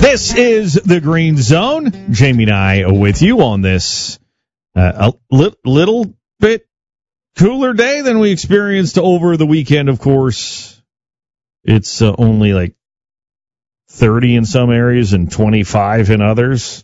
This is the Green Zone. Jamie and I are with you on this a little bit cooler day than we experienced over the weekend, of course. It's only like 30 in some areas and 25 in others.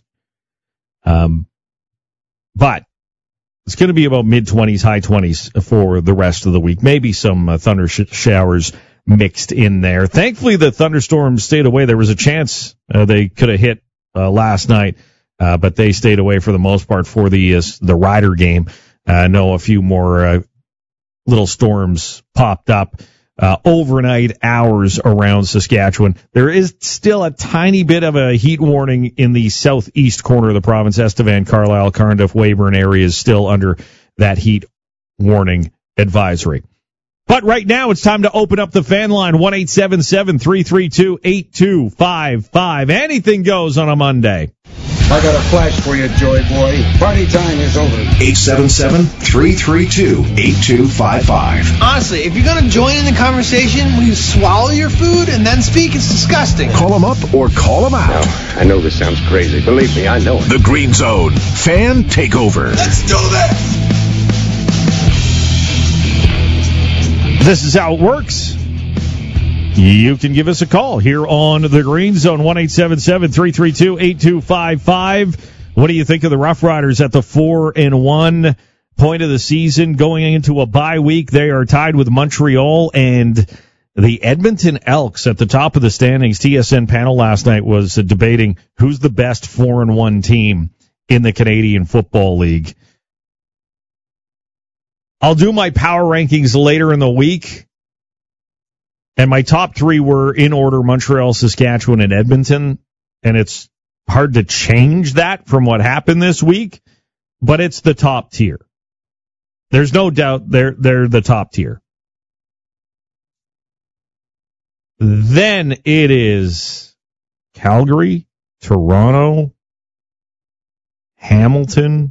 But it's going to be about mid-20s, high 20s for the rest of the week. Maybe some thunder showers mixed in there. Thankfully, the thunderstorms stayed away. There was a chance they could have hit last night, but they stayed away for the most part for the Rider game. I know a few more little storms popped up overnight hours around Saskatchewan. There is still a tiny bit of a heat warning in the southeast corner of the province. Estevan, Carlisle, Cardiff, Weyburn areas still under that heat warning advisory. But right now, it's time to open up the fan line, 1-877-332-8255. Anything goes on a Monday. I got a flash for you, Joy Boy. Party time is over. 877-332-8255. Honestly, if you're going to join in the conversation, will you swallow your food and then speak? It's disgusting. Call them up or call them out. Now, I know this sounds crazy. Believe me, I know it. The Green Zone Fan Takeover. Let's do this! This is how it works. You can give us a call here on the Green Zone, 1-877-332-8255. What do you think of the Rough Riders at the 4-1 point of the season going into a bye week? They are tied with Montreal and the Edmonton Elks at the top of the standings. TSN panel last night was debating who's the best 4-1 team in the Canadian Football League. I'll do my power rankings later in the week. And my top three were in order: Montreal, Saskatchewan, and Edmonton. And it's hard to change that from what happened this week, but it's the top tier. There's no doubt they're the top tier. Then it is Calgary, Toronto, Hamilton,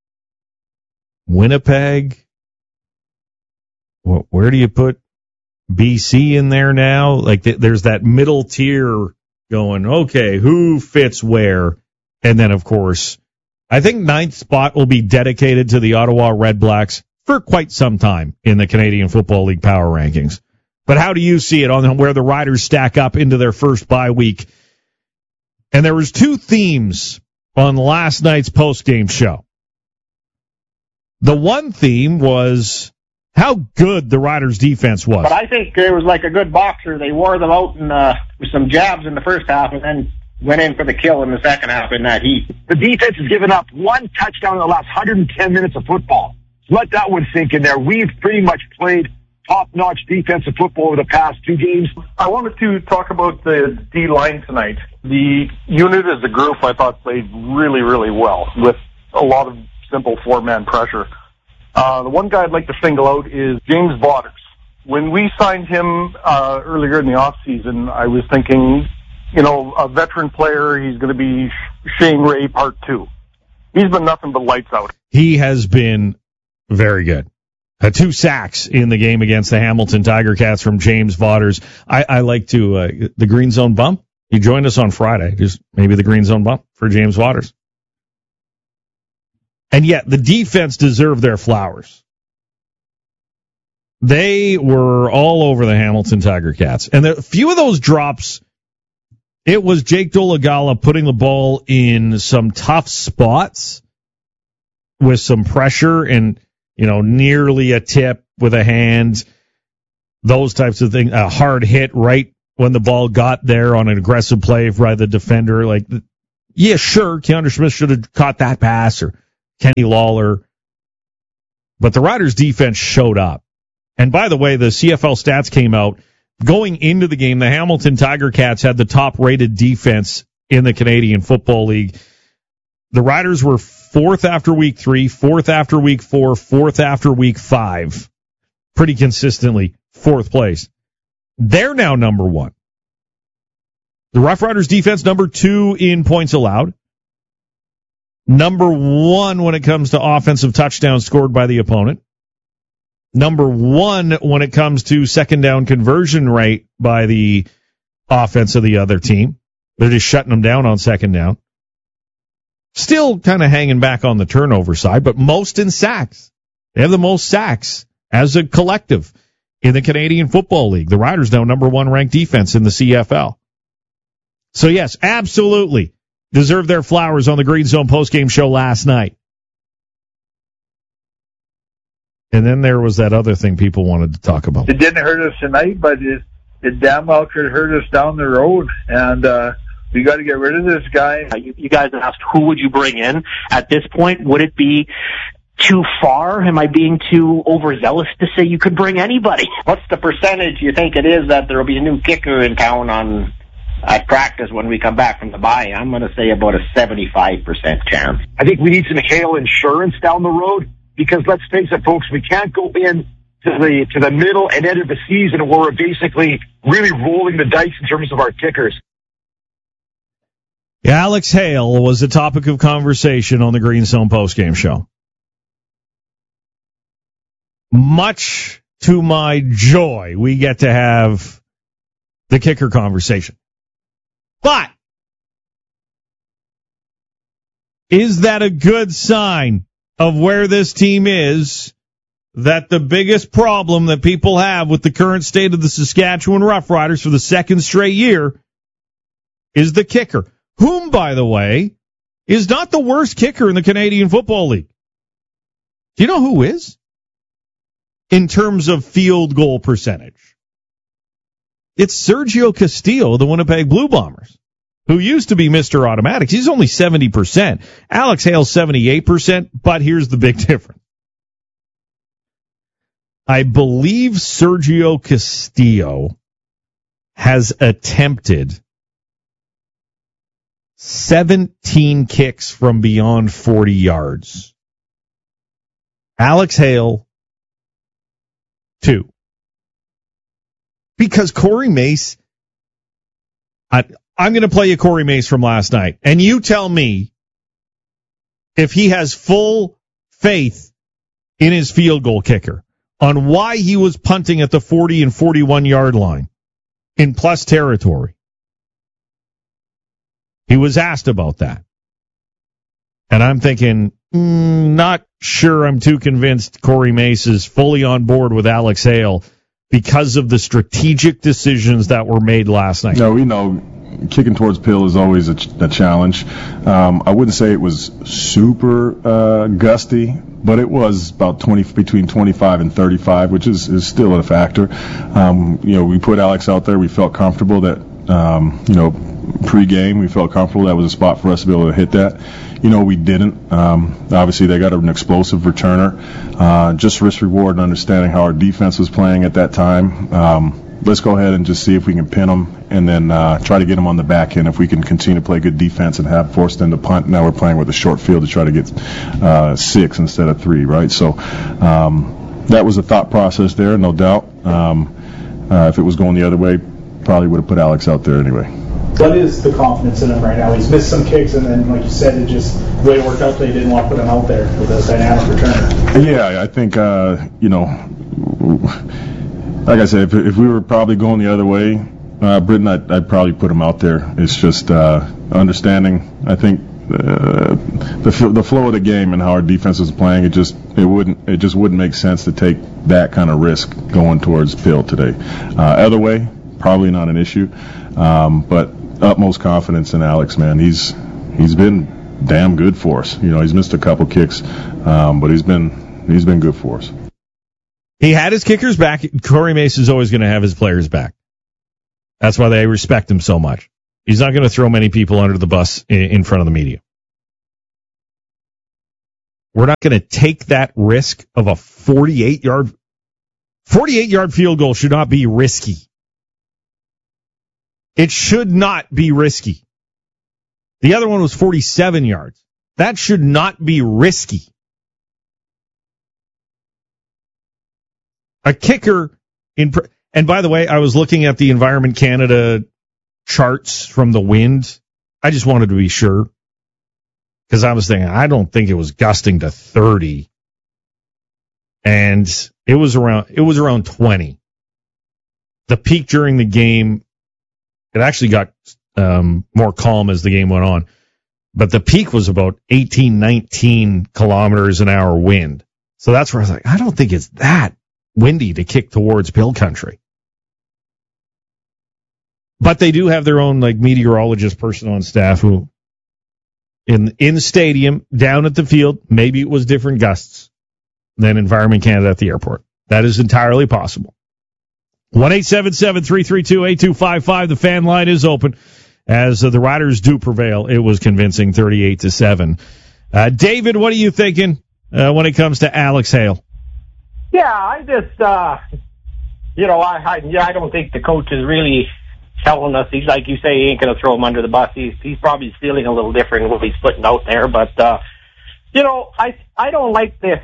Winnipeg. Where do you put BC in there now? Like, there's that middle tier going, okay, who fits where? And then, of course, I think ninth spot will be dedicated to the Ottawa Redblacks for quite some time in the Canadian Football League power rankings. But how do you see it on where the Riders stack up into their first bye week? And there was two themes on last night's postgame show. The one theme was how good the Riders' defense was. But I think it was like a good boxer. They wore them out with some jabs in the first half and then went in for the kill in the second half in that heat. The defense has given up one touchdown in the last 110 minutes of football. Let that one sink in there. We've pretty much played top-notch defensive football over the past two games. I wanted to talk about the D-line tonight. The unit as a group, I thought, played really, really well with a lot of simple four-man pressure. The one guy I'd like to single out is James Vaughters. When we signed him earlier in the offseason, I was thinking, a veteran player, he's going to be Shane Ray Part 2. He's been nothing but lights out. He has been very good. 2 sacks in the game against the Hamilton Tiger Cats from James Vaughters. I like to, the Green Zone bump. He joined us on Friday. Just maybe the Green Zone bump for James Vaughters. And yet, the defense deserved their flowers. They were all over the Hamilton Tiger Cats. And a few of those drops, it was Jake Dolegala putting the ball in some tough spots with some pressure and, nearly a tip with a hand, those types of things. A hard hit right when the ball got there on an aggressive play by the defender. Like, yeah, sure, Keandre Smith should have caught that pass, or Kenny Lawler. But the Riders' defense showed up. And by the way, the CFL stats came out. Going into the game, the Hamilton Tiger Cats had the top-rated defense in the Canadian Football League. The Riders were 4th after week 3, 4th after week 4, 4th after week 5. Pretty consistently, 4th place. They're now number 1. The Rough Riders defense, number 2 in points allowed. Number 1 when it comes to offensive touchdowns scored by the opponent. Number 1 when it comes to second down conversion rate by the offense of the other team. They're just shutting them down on second down. Still kind of hanging back on the turnover side, but most in sacks. They have the most sacks as a collective in the Canadian Football League. The Riders now number 1 ranked defense in the CFL. So yes, absolutely deserve their flowers on the Green Zone postgame show last night. And then there was that other thing people wanted to talk about. It didn't hurt us tonight, but it damn well could hurt us down the road. And we got to get rid of this guy. You guys asked who would you bring in. At this point, would it be too far? Am I being too overzealous to say you could bring anybody? What's the percentage you think it is that there will be a new kicker in town at practice when we come back from the bye? I'm going to say about a 75% chance. I think we need some hail insurance down the road, because let's face it, folks, we can't go in to the middle and end of the season where we're basically really rolling the dice in terms of our kickers. Yeah, Alex Hale was the topic of conversation on the Green Zone postgame show. Much to my joy, we get to have the kicker conversation. But is that a good sign of where this team is, that the biggest problem that people have with the current state of the Saskatchewan Roughriders for the second straight year is the kicker, whom, by the way, is not the worst kicker in the Canadian Football League. Do you know who is? In terms of field goal percentage. It's Sergio Castillo, the Winnipeg Blue Bombers, who used to be Mr. Automatics. He's only 70%. Alex Hale's 78%, but here's the big difference. I believe Sergio Castillo has attempted 17 kicks from beyond 40 yards. Alex Hale, 2. Because Corey Mace, I'm going to play you Corey Mace from last night, and you tell me if he has full faith in his field goal kicker on why he was punting at the 40 and 41 yard line in plus territory. He was asked about that. And I'm thinking, not sure I'm too convinced Corey Mace is fully on board with Alex Hale because of the strategic decisions that were made last night. No, we know kicking towards Pill is always a challenge. I wouldn't say it was super gusty, but it was about between 25 and 35, which is still a factor. We put Alex out there. We felt comfortable that, pre-game, we felt comfortable that was a spot for us to be able to hit that. We didn't. Obviously, they got an explosive returner. Just risk-reward and understanding how our defense was playing at that time. Let's go ahead and just see if we can pin them and then try to get them on the back end if we can continue to play good defense and have forced them to punt. Now we're playing with a short field to try to get 6 instead of 3, right? So that was a thought process there, no doubt. If it was going the other way, probably would have put Alex out there anyway. What is the confidence in him right now? He's missed some kicks, and then, like you said, the way it worked out, they didn't want to put him out there with a dynamic returner. Yeah, I think, like I said, if we were probably going the other way, Britton, I'd probably put him out there. It's just understanding, I think, the flow of the game and how our defense is playing. It just wouldn't make sense to take that kind of risk going towards Pill today. Other way, probably not an issue, but utmost confidence in Alex, man. He's been damn good for us. He's missed a couple kicks, but he's been good for us. He had his kickers back. Corey Mace is always going to have his players back. That's why they respect him so much. He's not going to throw many people under the bus in front of the media. We're not going to take that risk of a 48-yard field goal should not be risky. It should not be risky. The other one was 47 yards. That should not be risky. A kicker and by the way, I was looking at the Environment Canada charts from the wind. I just wanted to be sure because I was thinking, I don't think it was gusting to 30, and it was around 20. The peak during the game, it actually got more calm as the game went on. But the peak was about 18, 19 kilometers an hour wind. So that's where I was like, I don't think it's that windy to kick towards Pill Country. But they do have their own like meteorologist person on staff who in the stadium, down at the field, maybe it was different gusts than Environment Canada at the airport. That is entirely possible. 1-877-332-8255. The fan line is open. As the Riders do prevail, it was convincing 38-7. David, what are you thinking when it comes to Alex Hale? Yeah, I just, I don't think the coach is really telling us. He's like you say, he ain't going to throw him under the bus. He's probably feeling a little different what he's putting out there. But, I don't like this.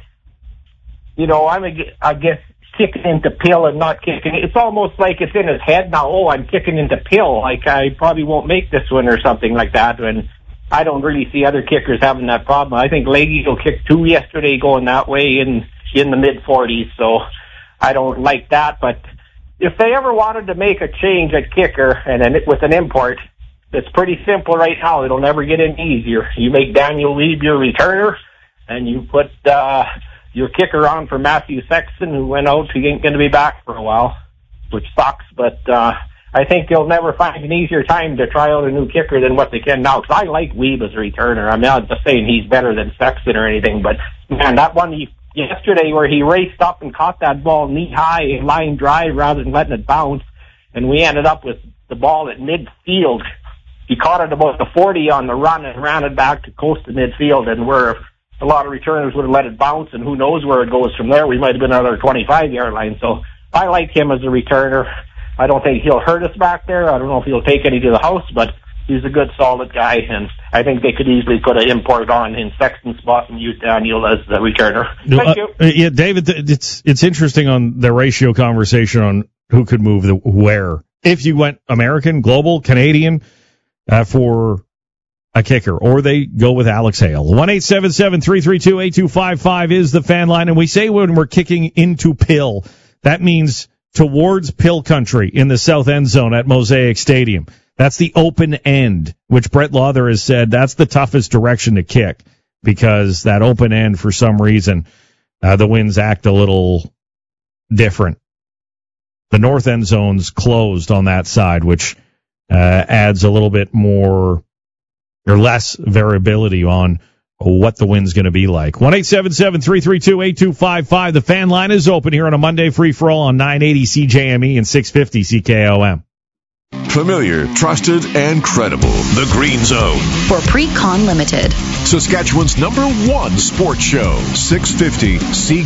I guess kicking into Pill and not kicking. It's almost like it's in his head now. Oh, I'm kicking into Pill. Like I probably won't make this one or something like that. And I don't really see other kickers having that problem. I think Leahy will kick 2 yesterday going that way in the mid-40s. So I don't like that. But if they ever wanted to make a change at kicker and then with an import, it's pretty simple right now. It'll never get any easier. You make Daniel Lieb your returner and you put your kicker on for Matthew Sexton, who went out. He ain't going to be back for a while, which sucks. But I think they'll never find an easier time to try out a new kicker than what they can now. Because I like Weeb as a returner. I'm not just saying he's better than Sexton or anything. But, man, that one yesterday where he raced up and caught that ball knee-high line drive rather than letting it bounce, and we ended up with the ball at midfield. He caught it about the 40 on the run and ran it back to close to midfield, and where a lot of returners would have let it bounce, and who knows where it goes from there. We might have been on our 25-yard line. So I like him as a returner. I don't think he'll hurt us back there. I don't know if he'll take any to the house, but he's a good, solid guy, and I think they could easily put an import on in Sexton's spot and use Daniel as the returner. Thank you. Yeah, David, it's interesting on the ratio conversation on who could move where. If you went American, global, Canadian for a kicker, or they go with Alex Hale. 1-877-332-8255 is the fan line, and we say when we're kicking into Pill, that means towards Pill Country in the south end zone at Mosaic Stadium. That's the open end, which Brett Lawther has said that's the toughest direction to kick, because that open end, for some reason, the winds act a little different. The north end zone's closed on that side, which adds a little bit more or less variability on what the wind's going to be like. 1-877-332-8255. The fan line is open here on a Monday free-for-all on 980 CJME and 650 CKOM. Familiar, trusted, and credible. The Green Zone. For Pre-Con Limited. Saskatchewan's #1 sports show, 650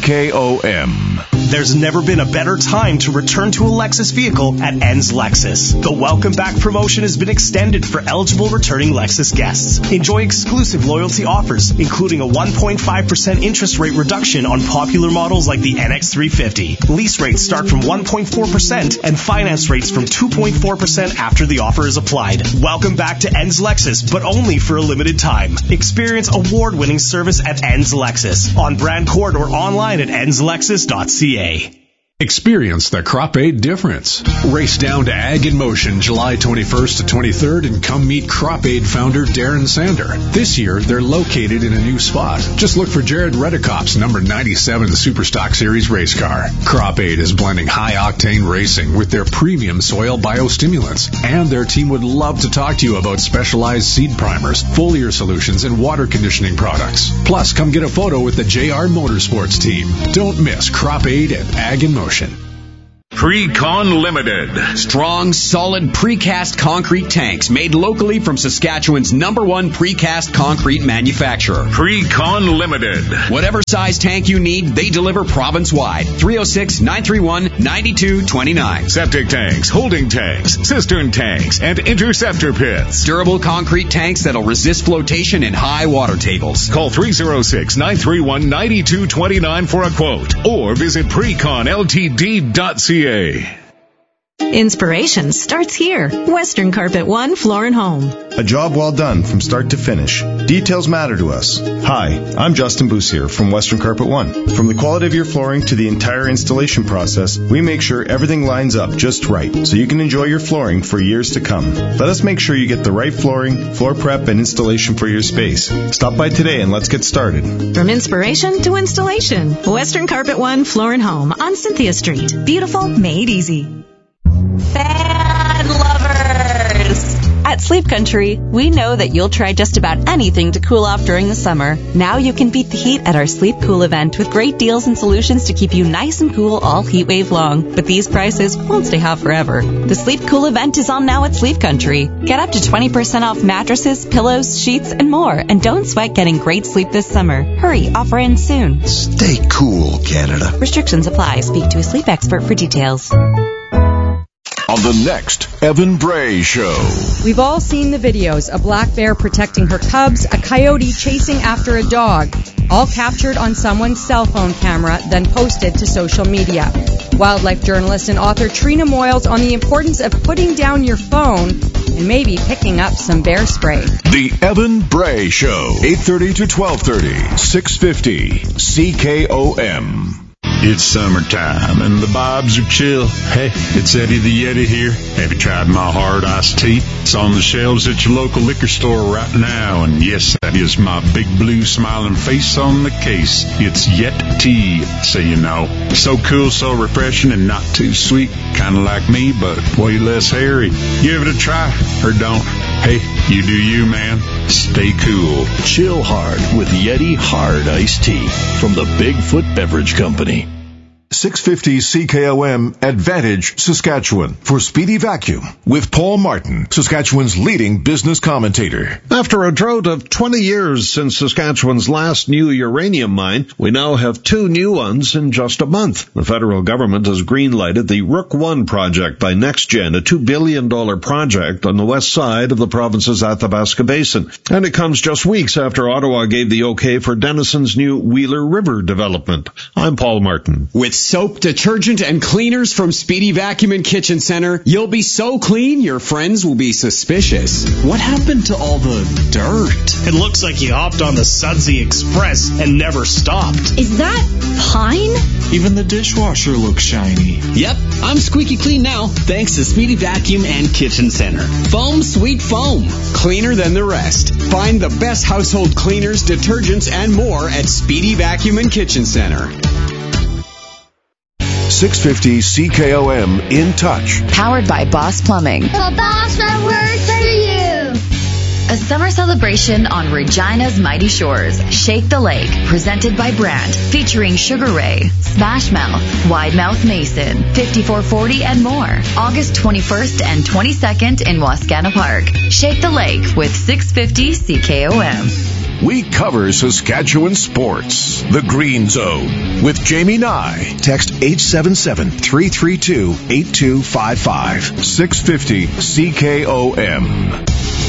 CKOM. There's never been a better time to return to a Lexus vehicle at Ends Lexus. The Welcome Back promotion has been extended for eligible returning Lexus guests. Enjoy exclusive loyalty offers, including a 1.5% interest rate reduction on popular models like the NX350. Lease rates start from 1.4% and finance rates from 2.4% after the offer is applied. Welcome back to Ends Lexus, but only for a limited time. Experience award-winning service at Ends Lexus on Brand Court or online at endslexus.ca. Experience the Crop Aid difference. Race down to Ag in Motion July 21st to 23rd and come meet Crop Aid founder Darren Sander. This year, they're located in a new spot. Just look for Jared Redekop's number 97 Superstock Series race car. Crop Aid is blending high-octane racing with their premium soil biostimulants. And their team would love to talk to you about specialized seed primers, foliar solutions, and water conditioning products. Plus, come get a photo with the JR Motorsports team. Don't miss Crop Aid at Ag in Motion. Pre-Con Limited. Strong, solid precast concrete tanks made locally from Saskatchewan's #1 precast concrete manufacturer. Pre-Con Limited. Whatever size tank you need, they deliver province-wide. 306-931-9229. Septic tanks, holding tanks, cistern tanks, and interceptor pits. Durable concrete tanks that'll resist flotation in high water tables. Call 306-931-9229 for a quote, or visit preconltd.ca. Inspiration starts here. Western Carpet One Floor and Home. A job well done from start to finish. Details matter to us. Hi, I'm Justin Boussier from Western Carpet One. From the quality of your flooring to the entire installation process, we make sure everything lines up just right so you can enjoy your flooring for years to come. Let us make sure you get the right flooring, floor prep, and installation for your space. Stop by today and let's get started. From inspiration to installation. Western Carpet One Floor and Home on Cynthia Street. Beautiful, made easy. Fan lovers! At Sleep Country, we know that you'll try just about anything to cool off during the summer. Now you can beat the heat at our Sleep Cool event with great deals and solutions to keep you nice and cool all heat wave long. But these prices won't stay hot forever. The Sleep Cool event is on now at Sleep Country. Get up to 20% off mattresses, pillows, sheets, and more. And don't sweat getting great sleep this summer. Hurry, offer ends soon. Stay cool, Canada. Restrictions apply. Speak to a sleep expert for details. On the next Evan Bray Show. We've all seen the videos, a black bear protecting her cubs, a coyote chasing after a dog, all captured on someone's cell phone camera, then posted to social media. Wildlife journalist and author Trina Moyles on the importance of putting down your phone and maybe picking up some bear spray. The Evan Bray Show, 8:30 to 12:30, 650 CKOM. It's summertime and the vibes are chill. Hey, it's Eddie the Yeti here. Have you tried my hard iced tea? It's on the shelves at your local liquor store right now. And yes, that is my big blue smiling face on the case. It's Yet Tea, so you know. So cool, so refreshing, and not too sweet. Kind of like me, but way less hairy. Give it a try, or don't. Hey, you do you, man. Stay cool. Chill hard with Yeti Hard Iced Tea from the Bigfoot Beverage Company. 650 CKOM Advantage, Saskatchewan, for Speedy Vacuum with Paul Martin, Saskatchewan's leading business commentator. After a drought of 20 years since Saskatchewan's last new uranium mine, we now have 2 new ones in just a month. The federal government has green-lighted the Rook I project by NextGen, a $2 billion project on the west side of the province's Athabasca Basin. And it comes just weeks after Ottawa gave the okay for Denison's new Wheeler River development. I'm Paul Martin. With soap, detergent, and cleaners from Speedy Vacuum and Kitchen Center, you'll be so clean your friends will be suspicious. What happened to all the dirt? It looks like you hopped on the Sudsy Express and never stopped. Is that pine? Even the dishwasher looks shiny. Yep, I'm squeaky clean now, thanks to Speedy Vacuum and Kitchen Center. Foam Sweet Foam, cleaner than the rest. Find the best household cleaners, detergents, and more at Speedy Vacuum and Kitchen Center. 650 CKOM In Touch. Powered by Boss Plumbing. The boss that works for you. A summer celebration on Regina's Mighty Shores. Shake the Lake, presented by Brandt, featuring Sugar Ray, Smash Mouth, Wide Mouth Mason, 5440, and more. August 21st and 22nd in Wascana Park. Shake the Lake with 650 CKOM. We cover Saskatchewan sports. The Green Zone with Jamie Nye. Text 877-332-8255. 650 CKOM.